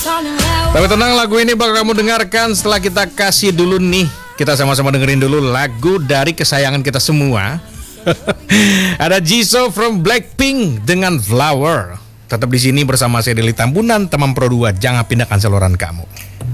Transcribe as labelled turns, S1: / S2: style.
S1: Tapi tenang, lagu ini bakal kamu dengarkan setelah kita kasih dulu nih. Kita sama-sama dengerin dulu lagu dari kesayangan kita semua. Ada Jisoo from Blackpink dengan Flower. Tetap di sini bersama saya Deli Tambunan, teman Pro 2. Jangan pindahkan saluran kamu.